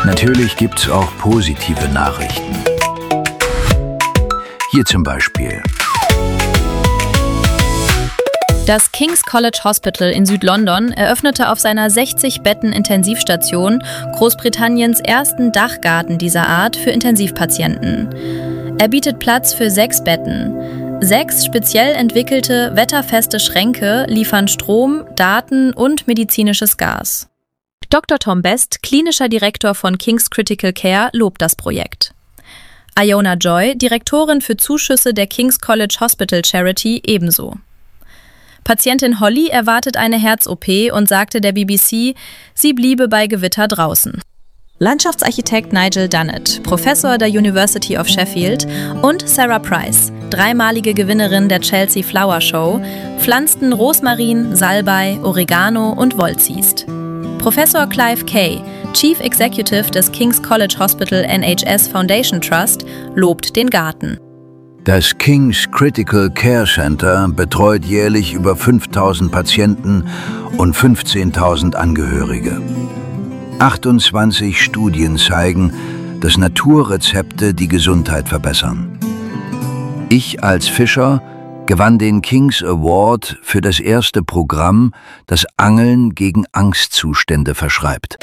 Natürlich gibt's auch positive Nachrichten. Hier zum Beispiel. Das King's College Hospital in Südlondon eröffnete auf seiner 60-Betten-Intensivstation Großbritanniens ersten Dachgarten dieser Art für Intensivpatienten. Er bietet Platz für 6 Betten. 6 speziell entwickelte, wetterfeste Schränke liefern Strom, Daten und medizinisches Gas. Dr. Tom Best, klinischer Direktor von King's Critical Care, lobt das Projekt. Iona Joy, Direktorin für Zuschüsse der King's College Hospital Charity, ebenso. Patientin Holly erwartet eine Herz-OP und sagte der BBC, sie bliebe bei Gewitter draußen. Landschaftsarchitekt Nigel Dunnett, Professor der University of Sheffield, und Sarah Price, dreimalige Gewinnerin der Chelsea Flower Show, pflanzten Rosmarin, Salbei, Oregano und Wollziest. Professor Clive Kay, Chief Executive des King's College Hospital NHS Foundation Trust, lobt den Garten. Das King's Critical Care Center betreut jährlich über 5.000 Patienten und 15.000 Angehörige. 28 Studien zeigen, dass Naturrezepte die Gesundheit verbessern. Ich als Fischer gewann den King's Award für das erste Programm, das Angeln gegen Angstzustände verschreibt.